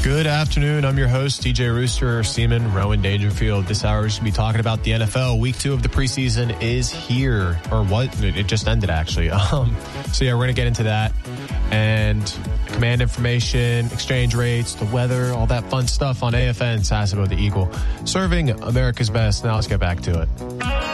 Good afternoon. I'm your host, DJ Rooster, Seaman, Rowan Dangerfield. This hour is going to be talking about the NFL. Week 2 of the preseason is here. Or what? It just ended, actually. So, yeah, we're going to get into that. And command information, exchange rates, the weather, all that fun stuff on AFN, Sasebo the Eagle. Serving America's best. Now let's get back to it.